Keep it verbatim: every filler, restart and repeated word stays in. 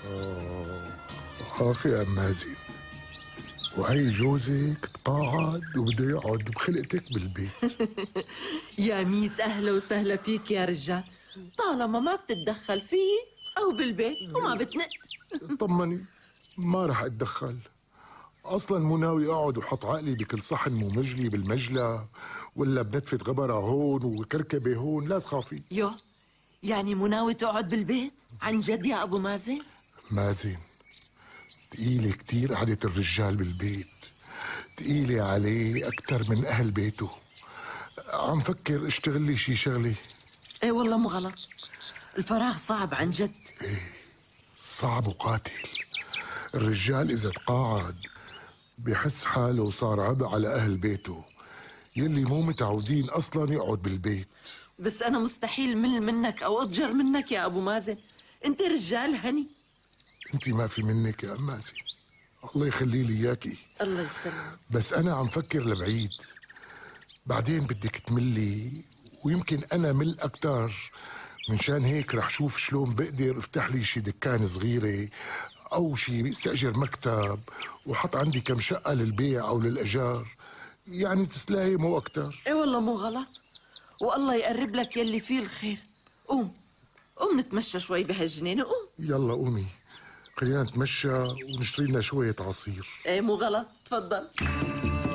آه آخ يا أم مازن، وهي جوزك تقاعد وبده يقعد بخلقتك بالبيت. يا ميت أهلا وسهلا فيك يا رجال، طالما ما بتتدخل فيه أو بالبيت وما بتنق. طمني، ما رح أتدخل. أصلا مو ناوي أقعد وحط عقلي بكل صحن مو مجلي بالمجلى، ولا بنتفة غبرة هون وكركبة هون. لا تخافي. يو، يعني مو ناوي تقعد بالبيت عن جد يا أبو مازن؟ مازن، تقيلة كتير قعدة الرجال بالبيت، تقيلة عليه أكتر من أهل بيته. عم فكر اشتغل لي شي شغلة. ايه والله مو غلط، الفراغ صعب عن جد. صعب وقاتل. الرجال إذا تقاعد بحس حاله صار عبء على أهل بيته، يلي مو متعودين أصلا يقعد بالبيت. بس أنا مستحيل مل منك أو أضجر منك يا أبو مازن، أنت رجال هني. انت ما في منك يا أم مازن، الله يخلي لي إياكي. الله يسلمك. بس أنا عم فكر لبعيد، بعدين بدك تملي ويمكن أنا مل أكتر. منشان هيك رح شوف شلون بقدر افتح لي شي دكان صغيرة أو شي استأجر مكتب وحط عندي كم شقة للبيع أو للأجار، يعني تسلاهي مو أكتر. ايه والله مو غلط، والله يقرب لك يلي فيه الخير. قوم قوم نتمشى شوي بهالجنينة، قوم. يلا قومي، خلينا نتمشى ونشتري لنا شوية عصير. ايه مو غلط، تفضل.